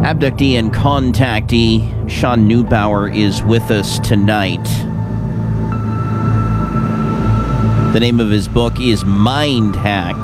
Abductee and contactee Sean Neubauer is with us tonight. The name of his book is Mind Hacked.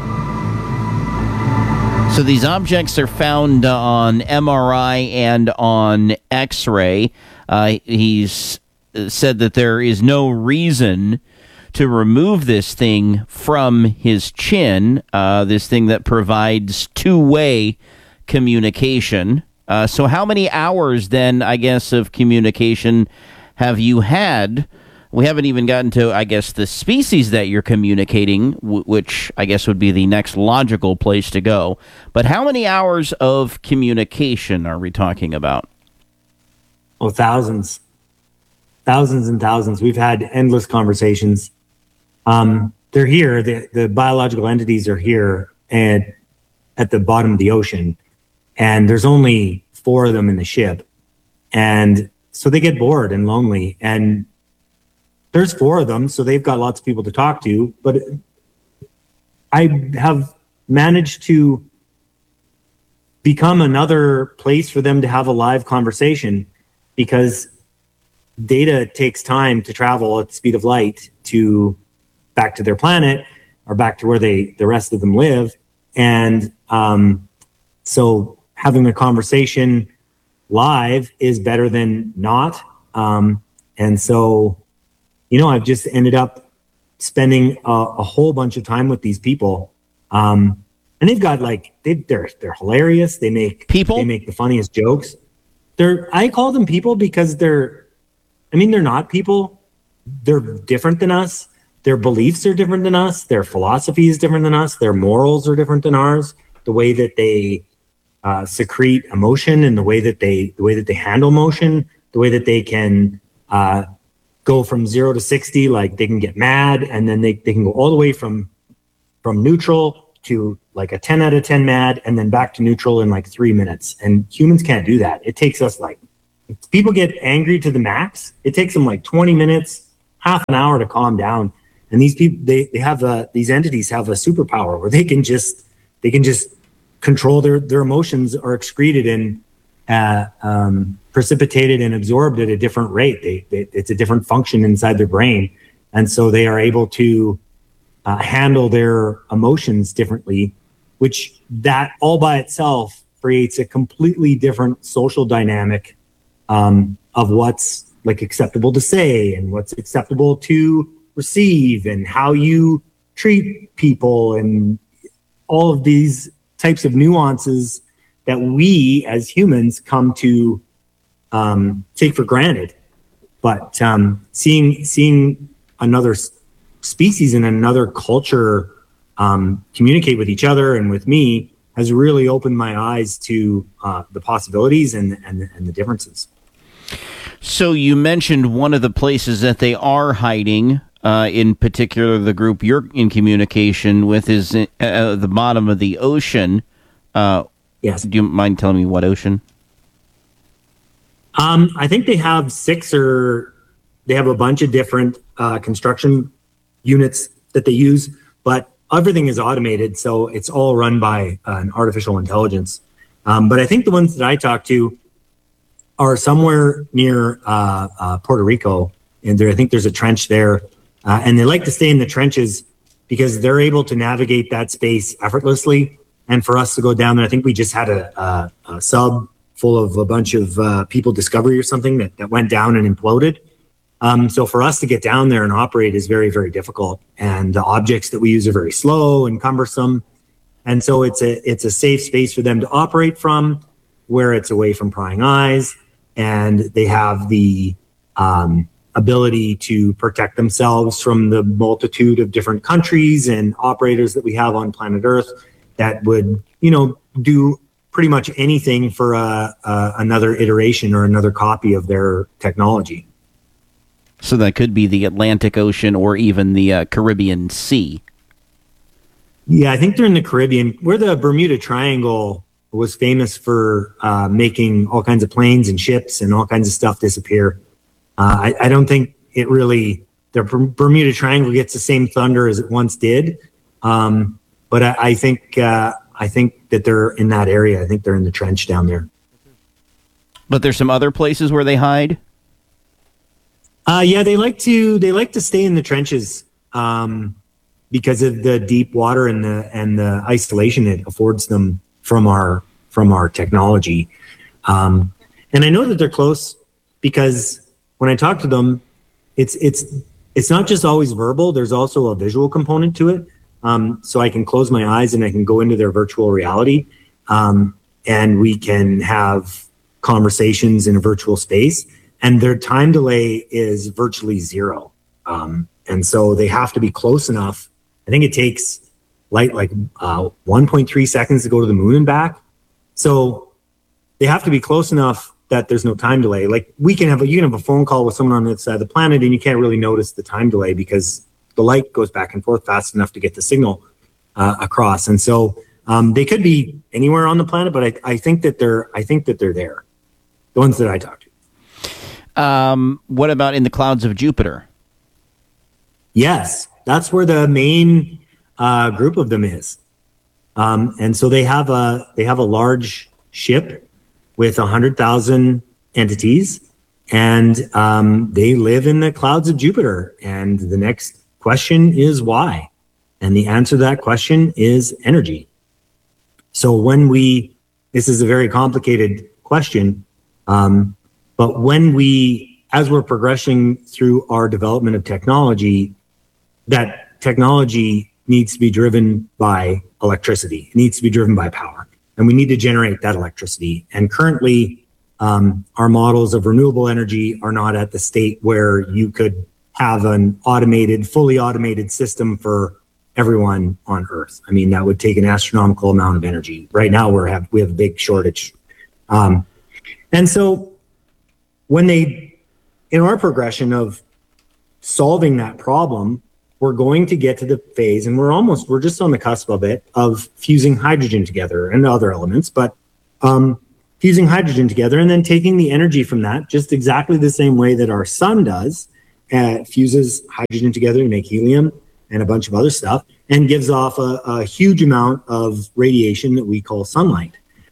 So these objects are found on MRI and on X-ray. He's said that there is no reason to remove this thing from his chin, this thing that provides two-way communication. So how many hours then, I guess, of communication have you had? We haven't even gotten to, I guess, the species that you're communicating, which I guess would be the next logical place to go. But how many hours of communication are we talking about? Oh, thousands. Thousands and thousands. We've had endless conversations. They're here. The biological entities are here and at the bottom of the ocean. And there's only 4 of them in the ship. And so they get bored and lonely. And there's 4 of them, so they've got lots of people to talk to. But I have managed to become another place for them to have a live conversation, because data takes time to travel at the speed of light to back to their planet or back to where the rest of them live. And so having a conversation live is better than not. And so, I've just ended up spending a whole bunch of time with these people. And they've got they're hilarious. They make the funniest jokes. I call them people because they're not people. They're different than us. Their beliefs are different than us. Their philosophy is different than us. Their morals are different than ours. The way that they secrete emotion and the way that they handle motion, the way that they can go from 0 to 60, like they can get mad, and then they can go all the way from neutral to like a 10 out of 10 mad, and then back to neutral in like 3 minutes. And humans can't do that. It takes us if people get angry to the max, it takes them like 20 minutes, half an hour to calm down. And these people, they have these entities have a superpower where they can just control their emotions are excreted and precipitated and absorbed at a different rate. It's a different function inside their brain. And so they are able to handle their emotions differently, which that all by itself creates a completely different social dynamic of what's acceptable to say and what's acceptable to receive and how you treat people and all of these types of nuances that we as humans come to take for granted. But seeing another species and another culture communicate with each other and with me has really opened my eyes to the possibilities and the differences. So you mentioned one of the places that they are hiding, in particular the group you're in communication with, is at the bottom of the ocean. Yes. Do you mind telling me what ocean? I think they have 6 they have a bunch of different construction units that they use, but everything is automated, so it's all run by an artificial intelligence. But I think the ones that I talked to are somewhere near Puerto Rico, and I think there's a trench there, and they like to stay in the trenches because they're able to navigate that space effortlessly. And for us to go down there, I think we just had a sub full of a bunch of people, Discovery or something, that went down and imploded. So for us to get down there and operate is very, very difficult. And the objects that we use are very slow and cumbersome. And so it's a safe space for them to operate from, where it's away from prying eyes. And they have the ability to protect themselves from the multitude of different countries and operators that we have on planet Earth that would, do pretty much anything for another iteration or another copy of their technology. So that could be the Atlantic Ocean or even the Caribbean Sea. Yeah, I think they're in the Caribbean, where the Bermuda Triangle was famous for making all kinds of planes and ships and all kinds of stuff disappear. I don't think the Bermuda Triangle gets the same thunder as it once did. But I think that they're in that area. I think they're in the trench down there. But there's some other places where they hide? Yeah, they like to stay in the trenches because of the deep water and the isolation it affords them from our technology. And I know that they're close because when I talk to them, it's not just always verbal. There's also a visual component to it. So I can close my eyes and I can go into their virtual reality, and we can have conversations in a virtual space. And their time delay is virtually zero. And so they have to be close enough. I think it takes like 1.3 seconds to go to the moon and back. So they have to be close enough that there's no time delay. Like you can have a phone call with someone on the other side of the planet and you can't really notice the time delay because the light goes back and forth fast enough to get the signal across. And so they could be anywhere on the planet, but I think that they're there. The ones that I talk to. What about in the clouds of Jupiter? Yes, that's where the main group of them is. And so they have a large ship with 100,000 entities, and they live in the clouds of Jupiter. And the next question is why? And the answer to that question is energy. So this is a very complicated question, but as we're progressing through our development of technology, that technology needs to be driven by electricity. It needs to be driven by power. And we need to generate that electricity. And currently, our models of renewable energy are not at the state where you could have an fully automated system for everyone on Earth. I mean, that would take an astronomical amount of energy. Right now, we have a big shortage. And so in our progression of solving that problem, we're going to get to the phase, and we're just on the cusp of it, of fusing hydrogen together and other elements, but fusing hydrogen together and then taking the energy from that, just exactly the same way that our sun does, fuses hydrogen together to make helium and a bunch of other stuff, and gives off a huge amount of radiation that we call sunlight.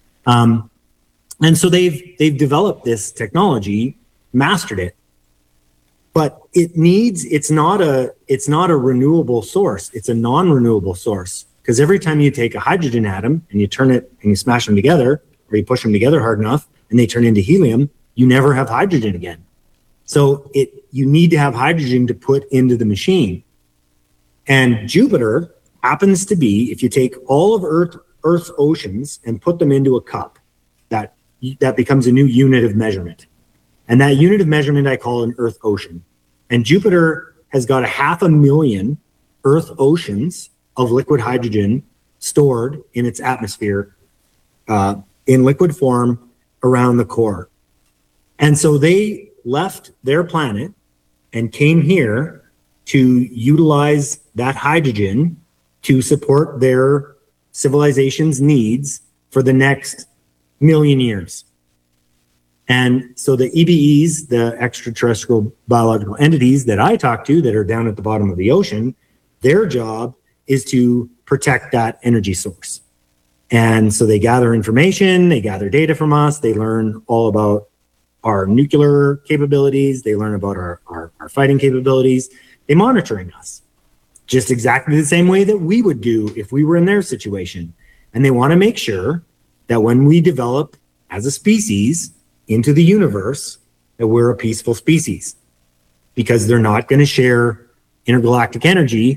And so they've developed this technology, mastered it, but it's not a renewable source. It's a non-renewable source, because every time you take a hydrogen atom and you turn it and you smash them together, or you push them together hard enough and they turn into helium, you never have hydrogen again. So you need to have hydrogen to put into the machine. And Jupiter happens to be, if you take all of Earth's oceans and put them into a cup, that becomes a new unit of measurement. And that unit of measurement I call an Earth ocean. And Jupiter has got 500,000 Earth oceans of liquid hydrogen stored in its atmosphere in liquid form around the core. And so they left their planet and came here to utilize that hydrogen to support their civilization's needs for the next million years. And so the EBEs, the extraterrestrial biological entities that I talk to that are down at the bottom of the ocean, their job is to protect that energy source. And so they gather information, they gather data from us, they learn all about our nuclear capabilities, they learn about our fighting capabilities, they're monitoring us just exactly the same way that we would do if we were in their situation. And they want to make sure that when we develop as a species into the universe, that we're a peaceful species, because they're not going to share intergalactic energy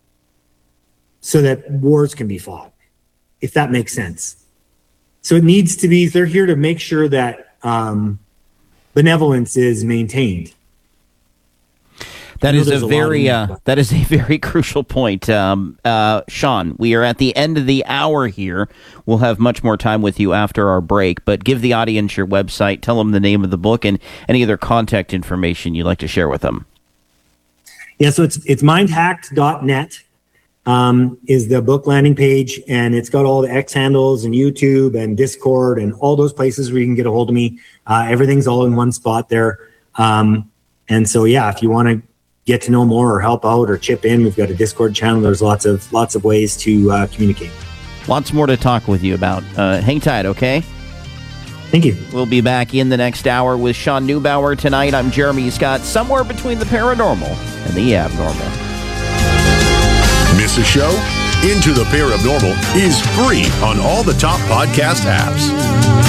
so that wars can be fought, if that makes sense. So it needs to be, they're here to make sure that benevolence is maintained. That is a very crucial point. Sean, we are at the end of the hour here. We'll have much more time with you after our break, but give the audience your website, tell them the name of the book, and any other contact information you'd like to share with them. Yeah, so it's mindhacked.net is the book landing page, and it's got all the X handles and YouTube and Discord and all those places where you can get a hold of me. Everything's all in one spot there. And so, yeah, if you want to get to know more or help out or chip in, we've got a Discord channel. There's lots of ways to communicate. Lots more to talk with you about. Hang tight, okay? Thank you. We'll be back in the next hour with Sean Neubauer tonight. I'm Jeremy Scott, somewhere between the paranormal and the abnormal. Miss a show? Into the Paranormal is free on all the top podcast apps.